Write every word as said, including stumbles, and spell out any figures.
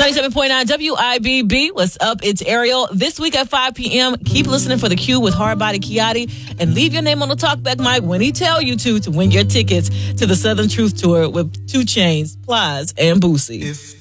ninety-seven point nine W I B B. What's up? It's Ariel. This week at five p.m., keep listening for The Q with Hardbody Kiati and leave your name on the talkback mic when he tell you to to win your tickets to the Southern Truth Tour with two Chainz, Plies, and Boosie. If